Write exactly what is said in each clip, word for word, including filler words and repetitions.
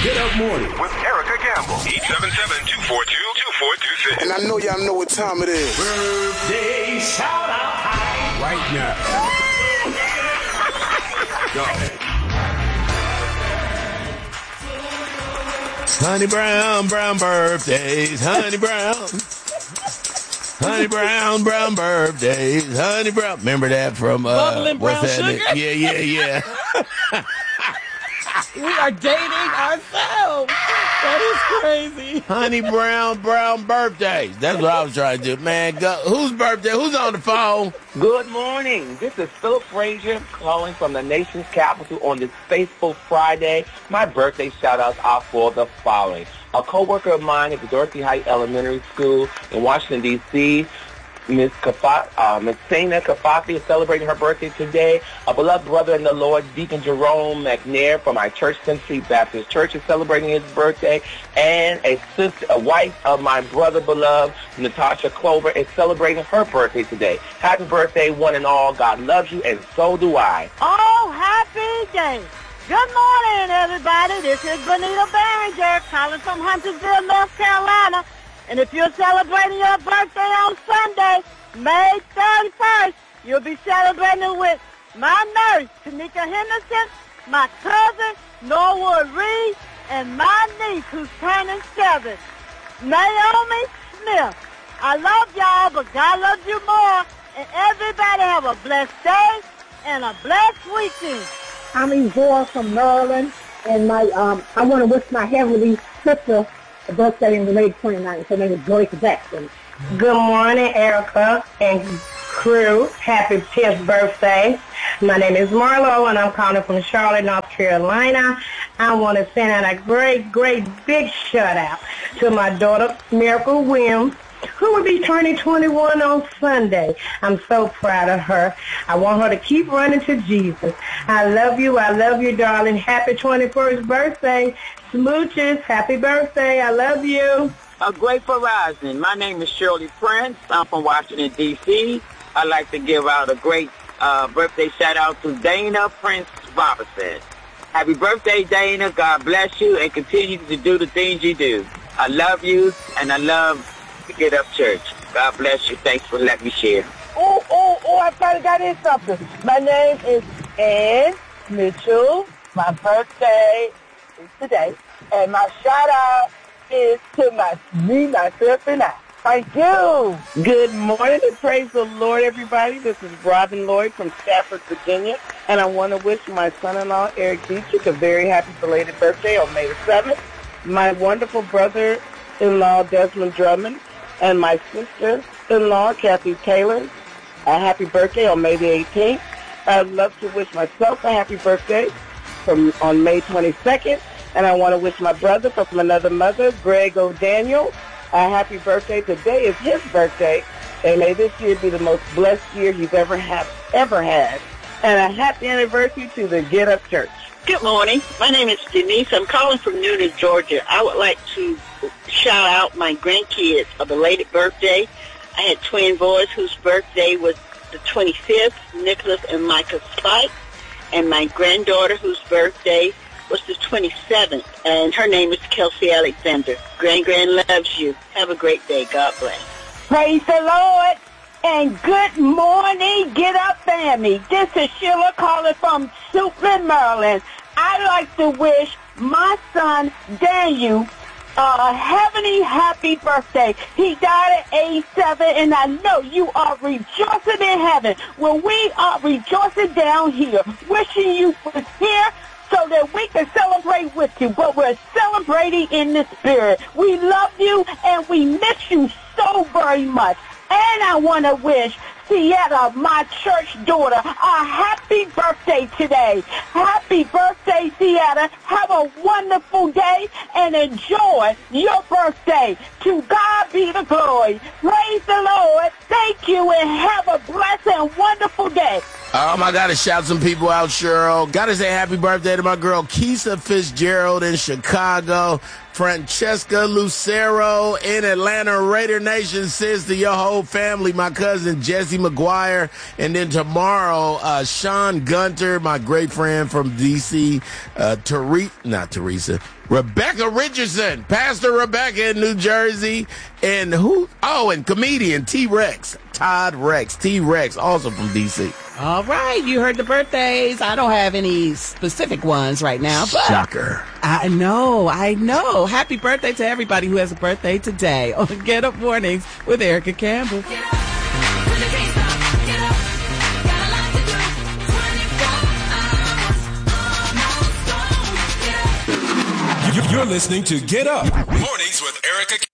Get Up Morning with Erica Campbell. eight seven seven, two four two, two four two six. And I know y'all know what time it is. Birthday shout out time right now. Go. Honey Brown, brown birthdays, Honey Brown. Honey Brown, brown birthdays, Honey Brown. Remember that from, uh, Bubbling brown what's that? sugar? Yeah, yeah, yeah. We are dating ourselves. That is crazy. Honey Brown, brown birthdays. That's what I was trying to do. Man, go, whose birthday? Who's on the phone? Good morning. This is Philip Frazier calling from the nation's capital on this faithful Friday. My birthday shout-outs are for the following. A co-worker of mine at the Dorothy Heights Elementary School in Washington, D C, Miss Kafa, uh, Miss Saina Kafafi is celebrating her birthday today. A beloved brother in the Lord, Deacon Jerome McNair from our church, Tenth Street Baptist Church, is celebrating his birthday. And a sister, a wife of my brother beloved, Natasha Clover, is celebrating her birthday today. Happy birthday, one and all. God loves you, and so do I. Oh, happy day. Good morning, everybody. This is Benita Barringer calling from Huntersville, North Carolina. And if you're celebrating your birthday on Sunday, May thirty-first, you'll be celebrating with my nurse, Tanika Henderson, my cousin, Norwood Reed, and my niece, who's turning seven, Naomi Smith. I love y'all, but God loves you more. And everybody have a blessed day and a blessed weekend. I'm Yvonne from Maryland, and my um, I want to wish my heavenly sister a birthday in the late twenty-ninth. Her name is Joyce Jackson. Good morning, Erica and crew. Happy tenth birthday. My name is Marlo, and I'm calling from Charlotte, North Carolina. I want to send out a great, great big shout-out to my daughter, Miracle Williams, who will be turning twenty-one on Sunday. I'm so proud of her. I want her to keep running to Jesus. I love you. I love you, darling. Happy twenty-first birthday. Smooches, happy birthday. I love you. A grateful rising. My name is Shirley Prince. I'm from Washington, D C I'd like to give out a great uh, birthday shout-out to Dana Prince Robertson. Happy birthday, Dana. God bless you and continue to do the things you do. I love you, and I love to Get Up Church. God bless you. Thanks for letting me share. Oh, oh, oh, I finally got in something. My name is Ann Mitchell. My birthday is today. And my shout-out is to my me, myself, and I. Thank you. Good morning and praise the Lord, everybody. This is Robin Lloyd from Stafford, Virginia. And I want to wish my son-in-law, Eric Dietrich, a very happy belated birthday on May the seventh. My wonderful brother-in-law, Desmond Drummond, and my sister-in-law, Kathy Taylor, a happy birthday on May the eighteenth. I'd love to wish myself a happy birthday from on May twenty-second. And I want to wish my brother from another mother, Greg O'Daniel, a happy birthday. Today is his birthday, and may this year be the most blessed year he's ever had, ever had. And a happy anniversary to the Get Up Church. Good morning. My name is Denise. I'm calling from Newnan, Georgia. I would like to shout out my grandkids a belated birthday. I had twin boys whose birthday was the twenty-fifth, Nicholas and Micah Spike, and my granddaughter whose birthday was the twenty-seventh, and her name is Kelsey Alexander. Grand Grand loves you. Have a great day. God bless. Praise the Lord, and good morning, Get Up family. This is Sheila calling from Suitland, Maryland. I'd like to wish my son, Daniel, a heavenly happy birthday. He died at age seven, and I know you are rejoicing in heaven. Well, we are rejoicing down here, wishing you was here so that we can celebrate with you, but we're celebrating in the spirit. We love you, and we miss you so very much. And I want to wish Sienna, my church daughter, a happy birthday today. Happy birthday, Sienna. Have a wonderful day and enjoy your birthday. To God be the glory. Praise the Lord. Thank you, and have a blessed and wonderful day. Um, I got to shout some people out, Cheryl. Got to say happy birthday to my girl, Keisha Fitzgerald in Chicago. Francesca Lucero in Atlanta. Raider Nation says to your whole family, my cousin Jesse McGuire. And then tomorrow, uh, Sean Gunter, my great friend from D C, uh, Therese, not Teresa, Rebecca Richardson, Pastor Rebecca in New Jersey. And who? Oh, and comedian T-Rex, Todd Rex, T-Rex, also from D C. All right, you heard the birthdays. I don't have any specific ones right now. But Shocker. I know, I know. Happy birthday to everybody who has a birthday today on Get Up Mornings with Erica Campbell. You're listening to Get Up Mornings with Erica.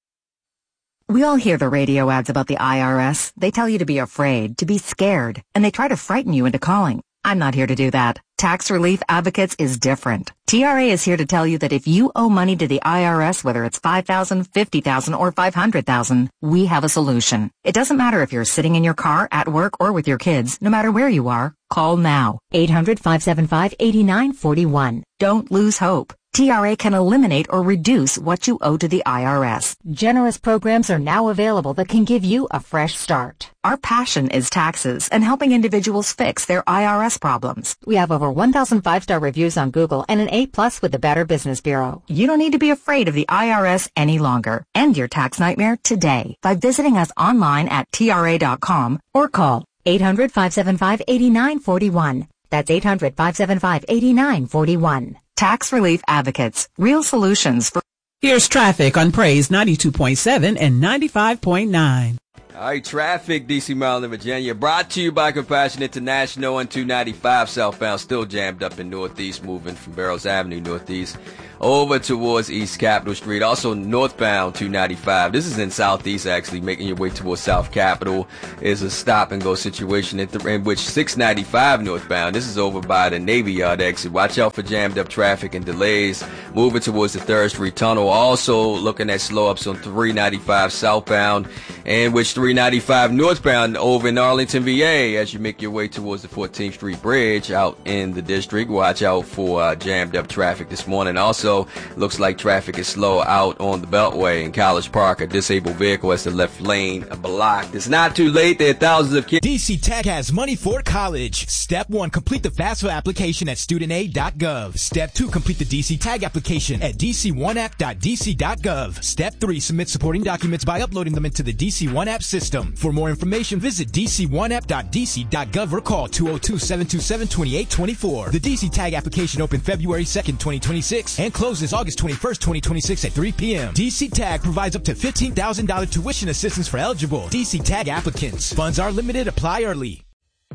We all hear the radio ads about the I R S. They tell you to be afraid, to be scared, and they try to frighten you into calling. I'm not here to do that. Tax Relief Advocates is different. T R A is here to tell you that if you owe money to the I R S, whether it's five thousand dollars, fifty thousand dollars, or five hundred thousand dollars, we have a solution. It doesn't matter if you're sitting in your car, at work, or with your kids. No matter where you are, call now. eight hundred, five seven five, eight nine four one. Don't lose hope. T R A can eliminate or reduce what you owe to the I R S. Generous programs are now available that can give you a fresh start. Our passion is taxes and helping individuals fix their I R S problems. We have over one thousand five-star reviews on Google and an A plus with the Better Business Bureau. You don't need to be afraid of the I R S any longer. End your tax nightmare today by visiting us online at T R A dot com or call eight hundred, five seven five, eight nine four one. That's eight hundred, five seven five, eight nine four one. Tax Relief Advocates. Real solutions for... Here's traffic on Praise ninety-two point seven and ninety-five point nine. All right, traffic, D C, Maryland, Virginia, brought to you by Compassion International on two ninety-five southbound, still jammed up in Northeast, moving from Barrows Avenue Northeast over towards East Capitol Street. Also northbound two ninety-five. This is in Southeast, actually, making your way towards South Capitol is a stop-and-go situation in, th- in which six ninety-five northbound. This is over by the Navy Yard exit. Watch out for jammed-up traffic and delays moving towards the third Street Tunnel. Also looking at slow-ups on three ninety-five southbound, and which three ninety-five northbound over in Arlington, V A, as you make your way towards the fourteenth Street Bridge out in the district. Watch out for uh, jammed-up traffic this morning. Also, looks like traffic is slow out on the Beltway in College Park. A disabled vehicle has the left lane blocked. It's not too late. There are thousands of kids. D C Tag has money for college. Step one, complete the FAFSA application at student aid dot gov. Step two, complete the D C Tag application at d c one app dot d c dot gov. Step three, submit supporting documents by uploading them into the D C one app system. For more information, visit d c one app dot d c dot gov or call two oh two, seven two seven, two eight two four. The D C Tag application opened February second, twenty twenty-six and closes August twenty-first, twenty twenty-six at three p.m. D C Tag provides up to fifteen thousand dollars tuition assistance for eligible D C Tag applicants. Funds are limited. Apply early.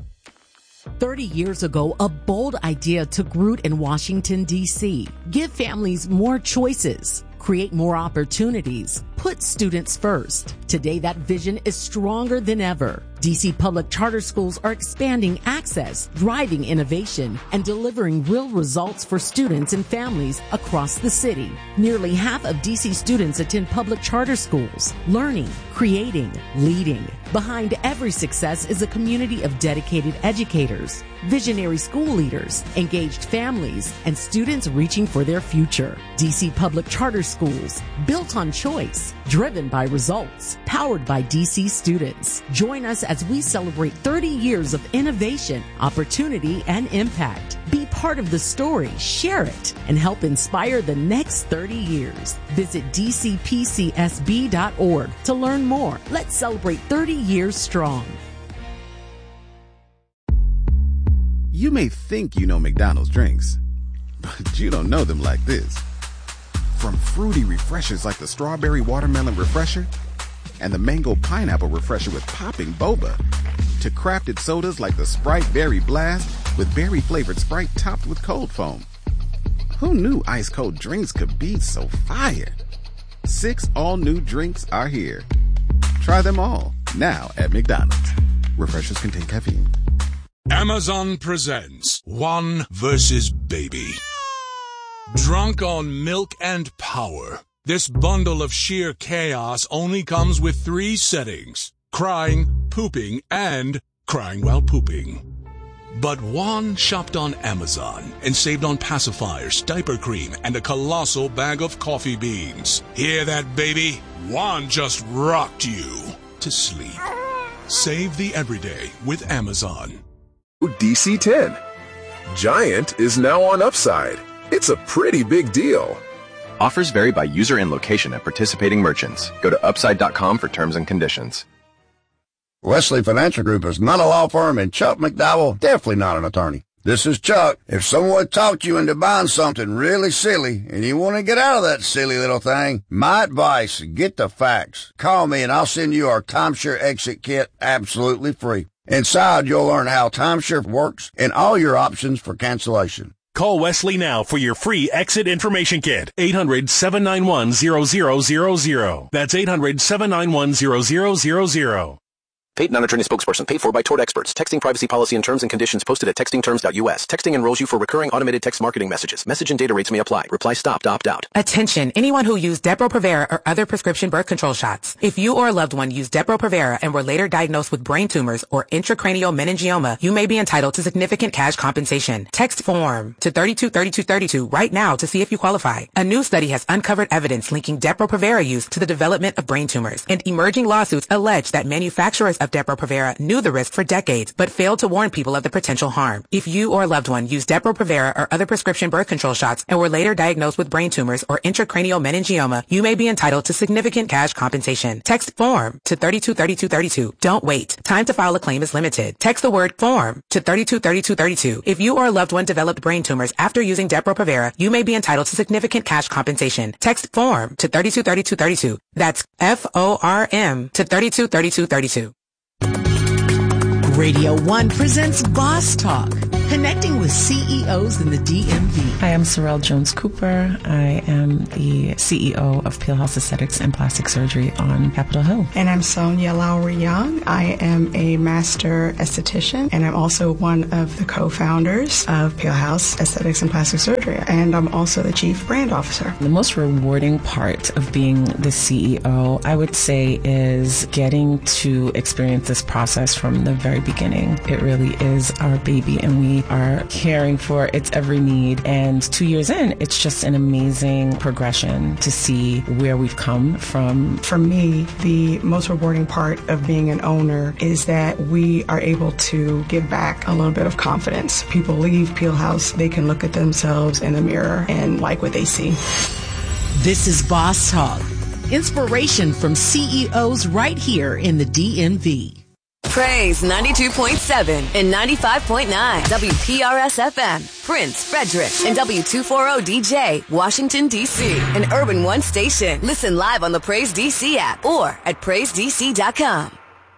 thirty years ago, a bold idea took root in Washington, D C. Give families more choices, create more opportunities, put students first. Today, that vision is stronger than ever. D C public charter schools are expanding access, driving innovation, and delivering real results for students and families across the city. Nearly half of D C students attend public charter schools, learning, creating, leading. Behind every success is a community of dedicated educators, visionary school leaders, engaged families, and students reaching for their future. D C public charter schools, built on choice, driven by results, powered by D C students. Join us as we celebrate thirty years of innovation, opportunity, and impact. Be part of the story, share it, and help inspire the next thirty years. Visit d c p c s b dot org to learn more. Let's celebrate thirty years strong. You may think you know McDonald's drinks, but you don't know them like this. From fruity refreshers like the Strawberry Watermelon Refresher and the Mango Pineapple Refresher with popping boba, to crafted sodas like the Sprite Berry Blast with berry-flavored Sprite topped with cold foam. Who knew ice-cold drinks could be so fire? Six all-new drinks are here. Try them all, now at McDonald's. Refreshers contain caffeine. Amazon presents One versus Baby. Drunk on milk and power, this bundle of sheer chaos only comes with three settings: crying, pooping, and crying while pooping. But Juan shopped on Amazon and saved on pacifiers, diaper cream, and a colossal bag of coffee beans. Hear that, baby? Juan just rocked you to sleep. Save the everyday with Amazon. D C ten. Giant is now on Upside. It's a pretty big deal. Offers vary by user and location at participating merchants. Go to upside dot com for terms and conditions. Wesley Financial Group is not a law firm, and Chuck McDowell definitely not an attorney. This is Chuck. If someone talked you into buying something really silly and you want to get out of that silly little thing, my advice, get the facts. Call me and I'll send you our timeshare exit kit absolutely free. Inside, you'll learn how timeshare works and all your options for cancellation. Call Wesley now for your free exit information kit. eight hundred, seven nine one, zero zero zero zero. That's eight hundred, seven nine one, zero zero zero zero. Paid non-attorney spokesperson paid for by Tort Experts. Texting privacy policy and terms and conditions posted at texting terms dot U S. Texting enrolls you for recurring automated text marketing messages. Message and data rates may apply. Reply stop to opt out. Attention, anyone who used Depo-Provera or other prescription birth control shots. If you or a loved one used Depo-Provera and were later diagnosed with brain tumors or intracranial meningioma, you may be entitled to significant cash compensation. Text FORM to thirty-two thirty-two thirty-two right now to see if you qualify. A new study has uncovered evidence linking Depo-Provera use to the development of brain tumors, and emerging lawsuits allege that manufacturers of Depo-Provera knew the risk for decades, but failed to warn people of the potential harm. If you or a loved one used Depo-Provera or other prescription birth control shots and were later diagnosed with brain tumors or intracranial meningioma, you may be entitled to significant cash compensation. Text FORM to thirty-two thirty-two thirty-two. Don't wait. Time to file a claim is limited. Text the word FORM to thirty-two thirty-two thirty-two. If you or a loved one developed brain tumors after using Depo-Provera, you may be entitled to significant cash compensation. Text FORM to thirty-two thirty-two thirty-two. That's F O R M to thirty-two thirty-two thirty-two. Radio One presents Boss Talk, connecting with C E Os in the D M V. Hi, I'm Sorrel Jones-Cooper. I am the C E O of Peel House Aesthetics and Plastic Surgery on Capitol Hill. And I'm Sonia Lowry Young. I am a master esthetician, and I'm also one of the co-founders of Peel House Aesthetics and Plastic Surgery, and I'm also the chief brand officer. The most rewarding part of being the C E O, I would say, is getting to experience this process from the very beginning. It really is our baby, and we are caring for its every need. And two years in, it's just an amazing progression to see where we've come from. For me, the most rewarding part of being an owner is that we are able to give back a little bit of confidence. People leave Peel House, they can look at themselves in the mirror and like what they see. This is Boss Talk. Inspiration from C E Os right here in the D M V. Praise ninety-two point seven and ninety-five point nine W P R S F M, Prince, Frederick, and W two forty D J, Washington, D C, an Urban One station. Listen live on the Praise D C app or at praise d c dot com.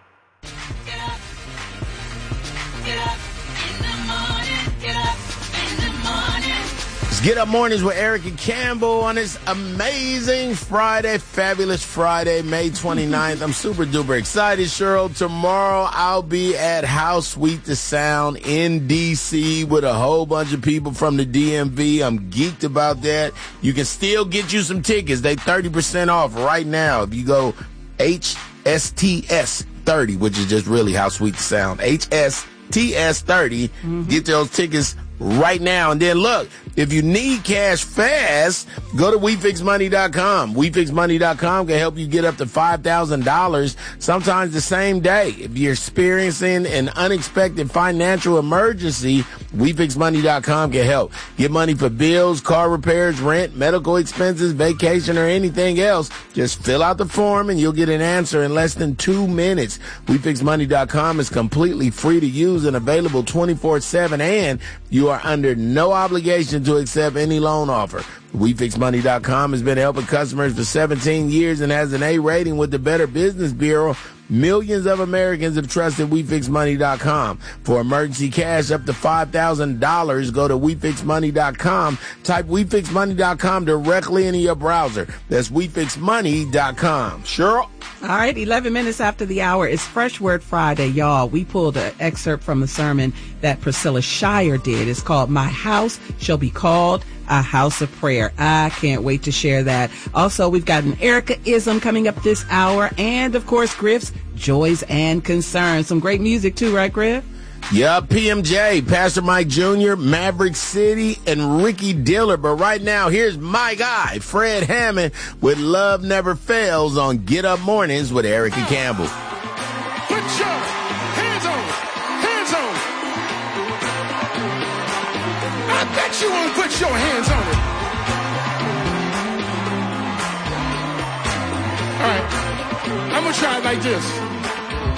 Get Up Mornings with Erica Campbell on this amazing Friday, fabulous Friday, May twenty-ninth. I'm super duper excited, Cheryl. Tomorrow I'll be at How Sweet the Sound in D C with a whole bunch of people from the D M V. I'm geeked about that. You can still get you some tickets. They thirty percent off right now. If you go H S T S thirty, which is just really How Sweet the Sound, H S T S thirty, mm-hmm. Get those tickets right now. And then look, if you need cash fast, go to we fix money dot com. we fix money dot com can help you get up to five thousand dollars, sometimes the same day. If you're experiencing an unexpected financial emergency, we fix money dot com can help. Get money for bills, car repairs, rent, medical expenses, vacation, or anything else. Just fill out the form and you'll get an answer in less than two minutes. we fix money dot com is completely free to use and available twenty-four seven, and you are under no obligation to accept any loan offer. we fix money dot com has been helping customers for seventeen years and has an A rating with the Better Business Bureau. Millions of Americans have trusted we fix money dot com. For emergency cash up to five thousand dollars, go to we fix money dot com. Type we fix money dot com directly into your browser. That's we fix money dot com. Cheryl? All right, eleven minutes after the hour. It's Fresh Word Friday, y'all. We pulled an excerpt from a sermon that Priscilla Shire did. It's called My House Shall Be Called a House of Prayer. I can't wait to share that. Also, we've got an Erica-ism coming up this hour. And, of course, Griff's Joys and Concerns. Some great music, too, right, Griff? Yup, P M J, Pastor Mike Junior, Maverick City, and Ricky Diller. But right now, here's my guy, Fred Hammond, with Love Never Fails on Get Up Mornings with Erica Campbell. Put your hands on it. Hands on it. I bet you won't put your hands on it. All right. I'm going to try it like this.